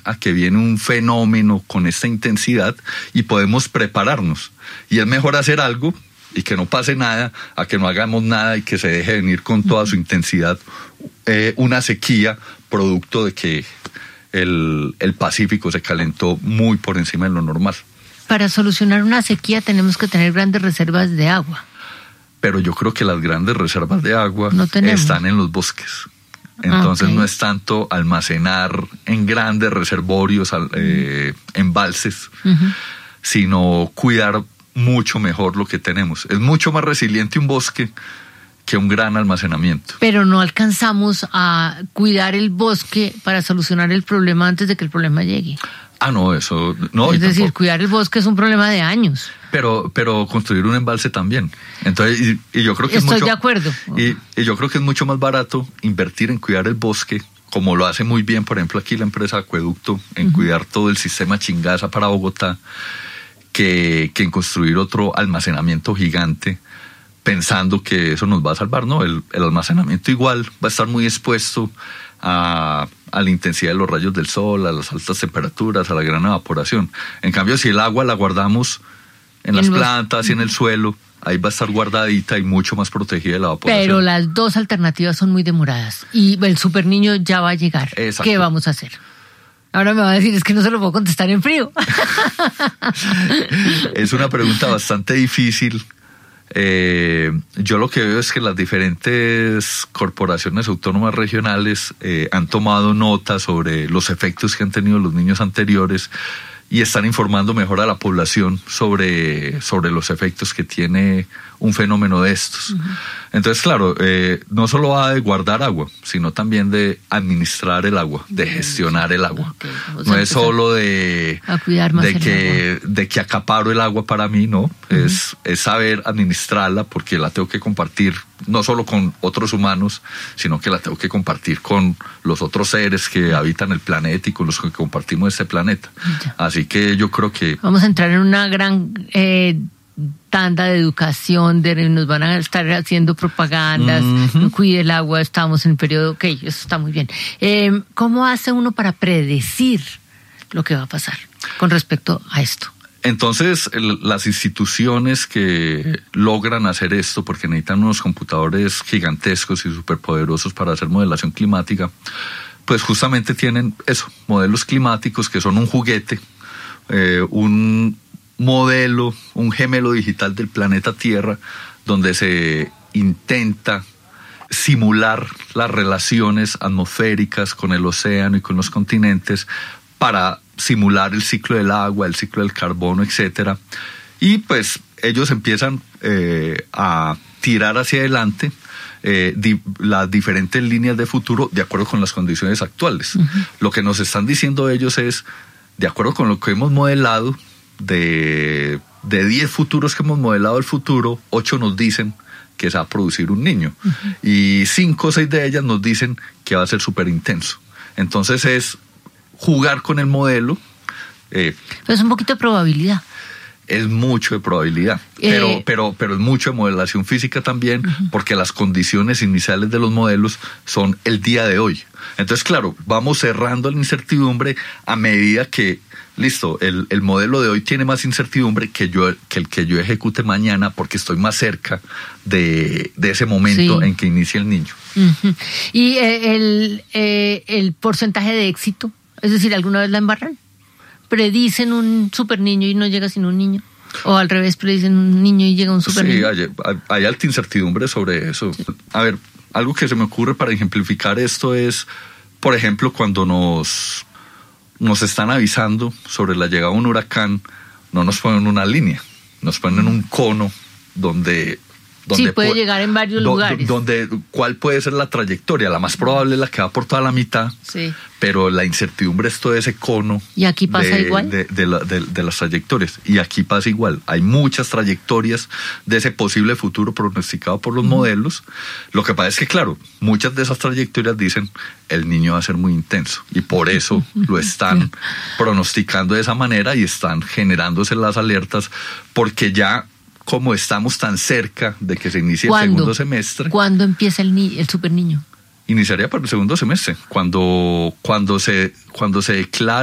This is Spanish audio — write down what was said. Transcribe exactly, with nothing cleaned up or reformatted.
a que viene un fenómeno con esta intensidad y podemos prepararnos. Y es mejor hacer algo y que no pase nada, a que no hagamos nada y que se deje venir con toda su intensidad eh, una sequía producto de que el, el Pacífico se calentó muy por encima de lo normal. Para solucionar una sequía tenemos que tener grandes reservas de agua. Pero yo creo que las grandes reservas de agua no están en los bosques. Entonces okay. no es tanto almacenar en grandes reservorios, eh, embalses, uh-huh. sino cuidar mucho mejor lo que tenemos. Es mucho más resiliente un bosque que un gran almacenamiento. Pero no alcanzamos a cuidar el bosque para solucionar el problema antes de que el problema llegue. Ah, no, eso... no. Es decir, tampoco. Cuidar el bosque es un problema de años. Pero, pero construir un embalse también. Entonces, y, y yo creo que Estoy es mucho, de acuerdo. Y, y yo creo que es mucho más barato invertir en cuidar el bosque, como lo hace muy bien, por ejemplo, aquí la empresa Acueducto, en uh-huh. cuidar todo el sistema Chingaza para Bogotá, que, que en construir otro almacenamiento gigante, pensando que eso nos va a salvar. No, el, el almacenamiento igual va a estar muy expuesto a, a la intensidad de los rayos del sol, a las altas temperaturas, a la gran evaporación. En cambio, si el agua la guardamos en las plantas y en el suelo, ahí va a estar guardadita y mucho más protegida de la evaporación. Pero las dos alternativas son muy demoradas y el super niño ya va a llegar. Exacto. ¿Qué vamos a hacer? Ahora me va a decir, es que no se lo puedo contestar en frío. Es una pregunta bastante difícil. Eh, yo lo que veo es que las diferentes corporaciones autónomas regionales eh, han tomado nota sobre los efectos que han tenido los niños anteriores y están informando mejor a la población sobre, sobre los efectos que tiene un fenómeno de estos. Uh-huh. Entonces, claro, eh, no solo va de guardar agua, sino también de administrar el agua, de gestionar el agua. Okay. O sea, no es solo de, de, que, de que acaparo el agua para mí, no. Uh-huh. Es, es saber administrarla porque la tengo que compartir no solo con otros humanos, sino que la tengo que compartir con los otros seres que habitan el planeta y con los que compartimos este planeta. Ya. Así que yo creo que... Vamos a entrar en una gran... Eh, tanda de educación, de, nos van a estar haciendo propagandas, uh-huh. cuide el agua, estamos en el periodo, ok, eso está muy bien. Eh, ¿Cómo hace uno para predecir lo que va a pasar con respecto a esto? Entonces, el, las instituciones que logran hacer esto, porque necesitan unos computadores gigantescos y superpoderosos para hacer modelación climática, pues justamente tienen eso, modelos climáticos que son un juguete, eh, un modelo, un gemelo digital del planeta Tierra, donde se intenta simular las relaciones atmosféricas con el océano y con los continentes para simular el ciclo del agua, el ciclo del carbono, etcétera. Y pues ellos empiezan eh, a tirar hacia adelante eh, di, las diferentes líneas de futuro de acuerdo con las condiciones actuales. Uh-huh. Lo que nos están diciendo ellos es, de acuerdo con lo que hemos modelado, de de diez futuros que hemos modelado el futuro, ocho nos dicen que se va a producir un niño. Uh-huh. Y cinco o seis de ellas nos dicen que va a ser súper intenso. Entonces es jugar con el modelo. Eh, Pero es un poquito de probabilidad. Es mucho de probabilidad, eh, pero, pero, pero es mucho de modelación física también, uh-huh. porque las condiciones iniciales de los modelos son el día de hoy. Entonces, claro, vamos cerrando la incertidumbre a medida que, listo, el, el modelo de hoy tiene más incertidumbre que, yo, que el que yo ejecute mañana porque estoy más cerca de, de ese momento sí. en que inicia el niño. Uh-huh. ¿Y eh, el, eh, el porcentaje de éxito? Es decir, ¿alguna vez la embarran? ¿Predicen un super niño y no llega sin un niño? ¿O al revés, predicen un niño y llega un super sí, niño? Sí, hay, hay alta incertidumbre sobre eso. Sí. A ver, algo que se me ocurre para ejemplificar esto es, por ejemplo, cuando nos, nos están avisando sobre la llegada de un huracán, no nos ponen una línea, nos ponen un cono donde... Donde sí, puede pu- llegar en varios do, lugares. Donde, ¿cuál puede ser la trayectoria? La más probable es la que va por toda la mitad, sí. pero la incertidumbre es todo ese cono. ¿Y aquí pasa de, igual? De, de, la, de, de las trayectorias. Y aquí pasa igual. Hay muchas trayectorias de ese posible futuro pronosticado por los mm. modelos. Lo que pasa es que, claro, muchas de esas trayectorias dicen el niño va a ser muy intenso. Y por eso lo están pronosticando de esa manera y están generándose las alertas porque ya... como estamos tan cerca de que se inicie el segundo semestre. ¿Cuándo empieza el, ni- el super niño? Iniciaría para el segundo semestre, cuando, cuando se, cuando se declara